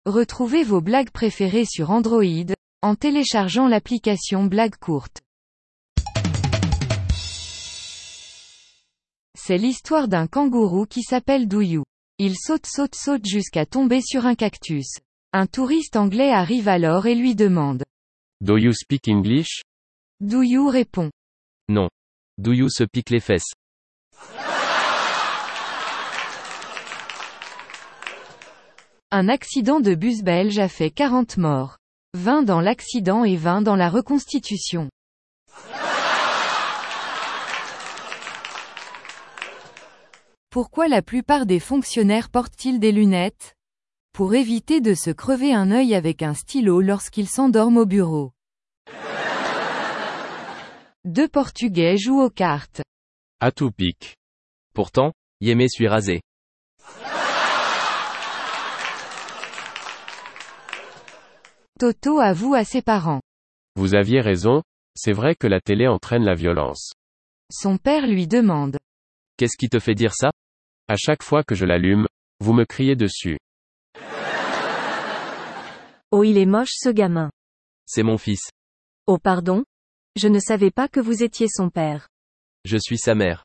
Retrouvez vos blagues préférées sur Android, en téléchargeant l'application Blagues courtes. C'est l'histoire d'un kangourou qui s'appelle Douyou. Il saute jusqu'à tomber sur un cactus. Un touriste anglais arrive alors et lui demande. Do you speak English? Douyou répond. Non. Douyou se pique les fesses. Un accident de bus belge a fait 40 morts. 20 dans l'accident et 20 dans la reconstitution. Pourquoi la plupart des fonctionnaires portent-ils des lunettes? Pour éviter de se crever un œil avec un stylo lorsqu'ils s'endorment au bureau. Deux Portugais jouent aux cartes. À tout pique. Pourtant, Yémé suis rasé. Toto avoue à ses parents. Vous aviez raison, c'est vrai que la télé entraîne la violence. Son père lui demande. Qu'est-ce qui te fait dire ça? À chaque fois que je l'allume, vous me criez dessus. Oh, il est moche ce gamin. C'est mon fils. Oh pardon? Je ne savais pas que vous étiez son père. Je suis sa mère.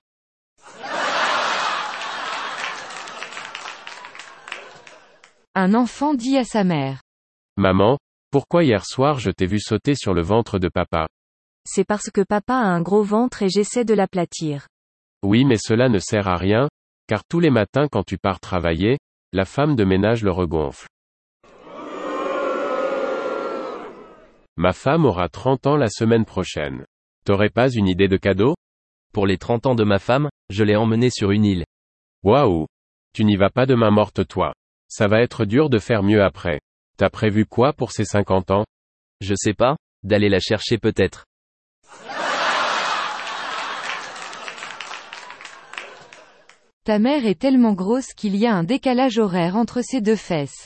Un enfant dit à sa mère. Maman, pourquoi hier soir je t'ai vu sauter sur le ventre de papa? C'est parce que papa a un gros ventre et j'essaie de l'aplatir. Oui, mais cela ne sert à rien, car tous les matins quand tu pars travailler, la femme de ménage le regonfle. Ma femme aura 30 ans la semaine prochaine. T'aurais pas une idée de cadeau? Pour les 30 ans de ma femme, je l'ai emmenée sur une île. Waouh! Tu n'y vas pas de main morte toi. Ça va être dur de faire mieux après. T'as prévu quoi pour ces 50 ans? Je sais pas, d'aller la chercher peut-être. Ta mère est tellement grosse qu'il y a un décalage horaire entre ses deux fesses.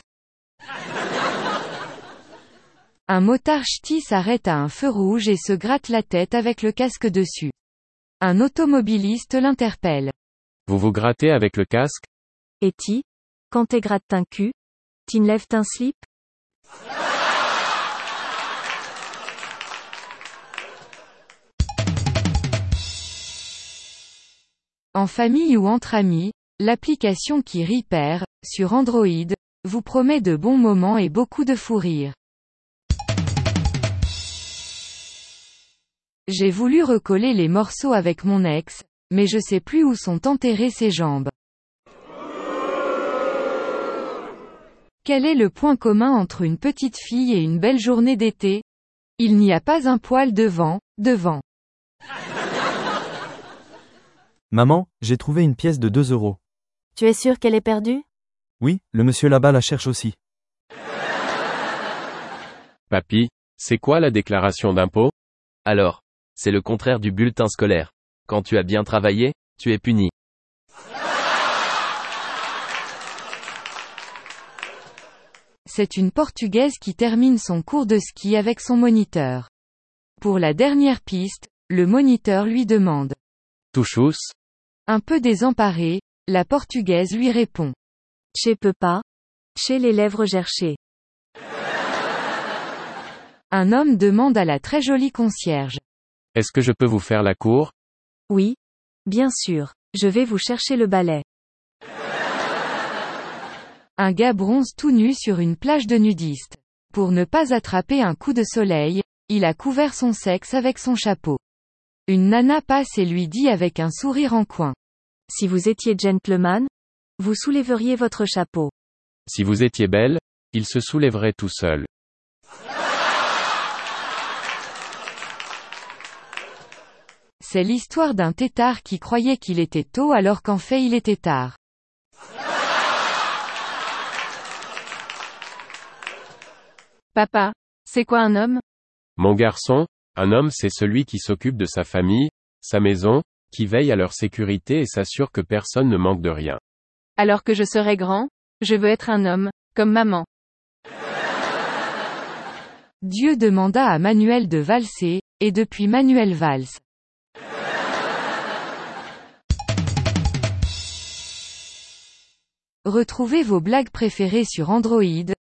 Un motard ch'ti s'arrête à un feu rouge et se gratte la tête avec le casque dessus. Un automobiliste l'interpelle. Vous vous grattez avec le casque? Et quand t'es gratte un cul, t'enlèves un slip? En famille ou entre amis, l'application qui rit perd, sur Android, vous promet de bons moments et beaucoup de fou rire. J'ai voulu recoller les morceaux avec mon ex, mais je sais plus où sont enterrées ses jambes. Quel est le point commun entre une petite fille et une belle journée d'été? Il n'y a pas un poil devant. Maman, j'ai trouvé une pièce de 2 euros. Tu es sûr qu'elle est perdue? Oui, le monsieur là-bas la cherche aussi. Papy, c'est quoi la déclaration d'impôt? Alors, c'est le contraire du bulletin scolaire. Quand tu as bien travaillé, tu es puni. C'est une Portugaise qui termine son cours de ski avec son moniteur. Pour la dernière piste, le moniteur lui demande. Touchous? Un peu désemparée, la Portugaise lui répond. Je peux pas. J'ai les lèvres gerchées. Un homme demande à la très jolie concierge. Est-ce que je peux vous faire la cour? Oui. Bien sûr. Je vais vous chercher le balai. Un gars bronze tout nu sur une plage de nudistes. Pour ne pas attraper un coup de soleil, il a couvert son sexe avec son chapeau. Une nana passe et lui dit avec un sourire en coin. Si vous étiez gentleman, vous soulèveriez votre chapeau. Si vous étiez belle, il se soulèverait tout seul. C'est l'histoire d'un têtard qui croyait qu'il était tôt alors qu'en fait il était tard. Papa, c'est quoi un homme? Mon garçon, un homme c'est celui qui s'occupe de sa famille, sa maison, qui veille à leur sécurité et s'assure que personne ne manque de rien. Alors que je serai grand, je veux être un homme, comme maman. Dieu demanda à Manuel de valser, et depuis Manuel valse. Retrouvez vos blagues préférées sur Android,